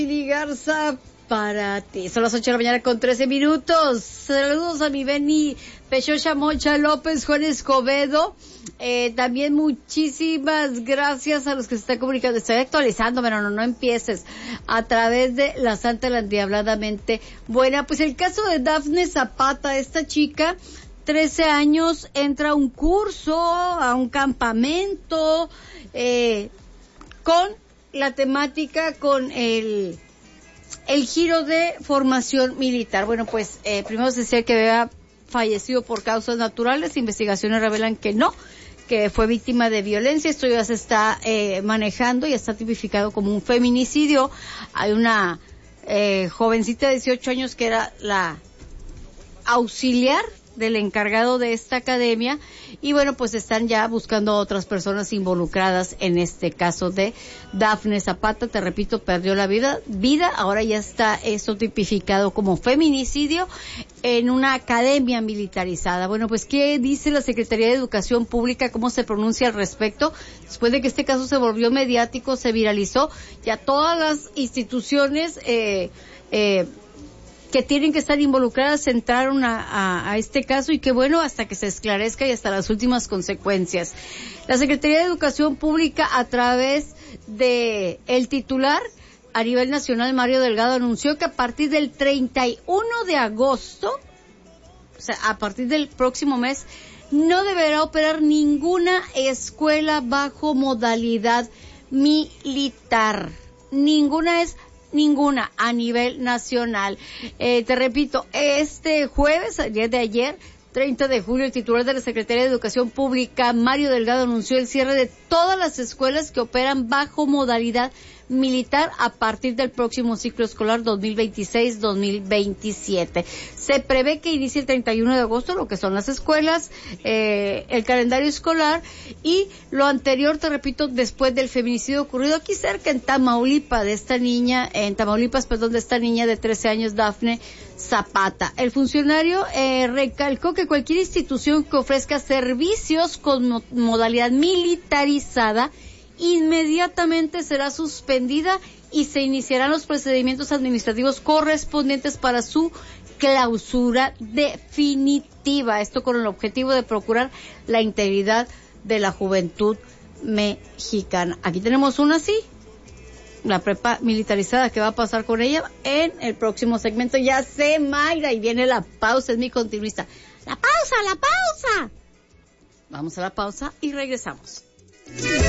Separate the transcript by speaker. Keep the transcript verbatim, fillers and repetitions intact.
Speaker 1: Lili Garza, para ti. Son las ocho de la mañana con trece minutos. Saludos a mi Beni Pechocha, Mocha López, Juan Escobedo. Eh, también muchísimas gracias a los que se están comunicando. Estoy actualizando, pero no, no empieces. A través de la Santa la Endiabladamente Buena. Pues el caso de Dafne Zapata, esta chica, trece años, entra a un curso, a un campamento, eh, con la temática, con el el giro de formación militar. Bueno, pues eh, primero se decía que había fallecido por causas naturales, investigaciones revelan que no, que fue víctima de violencia. Esto ya se está eh, manejando y está tipificado como un feminicidio. Hay una eh, jovencita de dieciocho años que era la auxiliar del encargado de esta academia, y bueno, pues están ya buscando a otras personas involucradas en este caso de Dafne Zapata. Te repito, perdió la vida, vida, ahora ya está esto tipificado como feminicidio en una academia militarizada. Bueno, pues ¿qué dice la Secretaría de Educación Pública? ¿Cómo se pronuncia al respecto? Después de que este caso se volvió mediático, se viralizó, ya todas las instituciones eh, eh que tienen que estar involucradas entraron a, a, a este caso, y que bueno, hasta que se esclarezca y hasta las últimas consecuencias. La Secretaría de Educación Pública, a través de el titular a nivel nacional, Mario Delgado, anunció que a partir del treinta y uno de agosto, o sea, a partir del próximo mes, no deberá operar ninguna escuela bajo modalidad militar. Ninguna es Ninguna a nivel nacional. Eh, te repito, este jueves, el día de ayer, treinta de julio, el titular de la Secretaría de Educación Pública, Mario Delgado, anunció el cierre de todas las escuelas que operan bajo modalidad militar a partir del próximo ciclo escolar dos mil veintiséis dos mil veintisiete. Se prevé que inicie el treinta y uno de agosto lo que son las escuelas, eh, el calendario escolar, y lo anterior, te repito, después del feminicidio ocurrido aquí cerca en Tamaulipas, de esta niña, en Tamaulipas, perdón, de esta niña de trece años, Dafne Zapata. El funcionario eh, recalcó que cualquier institución que ofrezca servicios con mo- modalidad militarizada inmediatamente será suspendida y se iniciarán los procedimientos administrativos correspondientes para su clausura definitiva. Esto con el objetivo de procurar la integridad de la juventud mexicana. Aquí tenemos una así, la prepa militarizada. ¿Qué va a pasar con ella? En el próximo segmento. Ya sé, Mayra, y viene la pausa, es mi continuista. ¡La pausa, la pausa! Vamos a la pausa y regresamos.